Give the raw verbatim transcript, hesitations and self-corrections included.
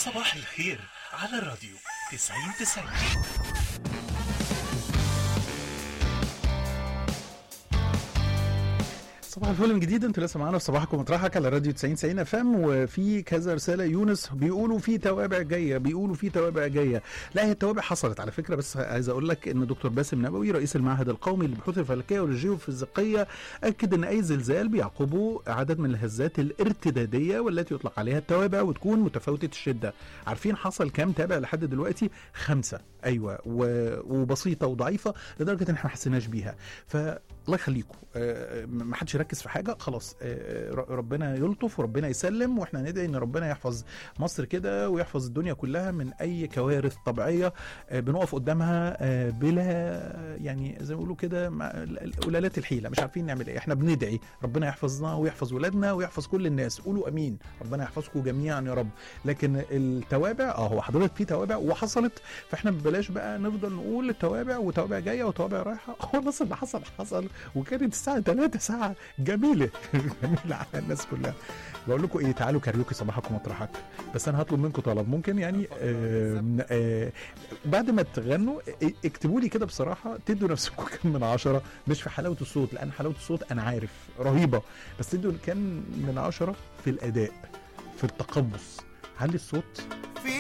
صباح الخير على الراديو تسعين تسعين. صباح الفل من جديد، انتوا لسه معانا في صباحكم مطرحك على راديو تسعين تسعين اف ام. وفي كذا رساله. يونس بيقولوا في توابع جايه، بيقولوا في توابع جايه. لا، هي التوابع حصلت على فكره، بس عايز اقول لك ان دكتور باسم نبوي رئيس المعهد القومي للبحوث الفلكيه والجيوفيزيقيه اكد ان اي زلزال بيعقبه عدد من الهزات الارتداديه والتي يطلق عليها التوابع وتكون متفاوته الشده. عارفين حصل كام تابع لحد دلوقتي؟ خمسه. ايوه، وبسيطه وضعيفه لدرجه ان احنا ما حسيناش بيها. فالله يخليكم، أه ما حدش يركز في حاجه خلاص. أه ربنا يلطف وربنا يسلم، واحنا ندعي ان ربنا يحفظ مصر كده ويحفظ الدنيا كلها من اي كوارث طبيعيه أه بنقف قدامها أه بلا يعني زي ما بيقولوا كده قلالات الحيله، مش عارفين نعمل ايه. احنا بندعي ربنا يحفظنا ويحفظ ولادنا ويحفظ كل الناس. قولوا امين، ربنا يحفظكم جميعا يا رب. لكن التوابع اه هو حضرتك في توابع وحصلت، فاحنا بلاش بقى نفضل نقول التوابع وتوابع جايه وتوابع رايحه. هو النص اللي حصل حصل، وكانت الساعه ثلاثة ساعه جميله جميله على الناس كلها. بقول لكم ايه، تعالوا كاريوكي صباحكم مطرحك. بس انا هطلب منكم طلب، ممكن يعني آه آه بعد ما تغنوا اكتبوا لي كده بصراحه تدوا نفسكم كام من عشرة. مش في حلاوه الصوت، لان حلاوه الصوت انا عارف رهيبه، بس تدوا كام من عشرة في الاداء، في التقمص. علي الصوت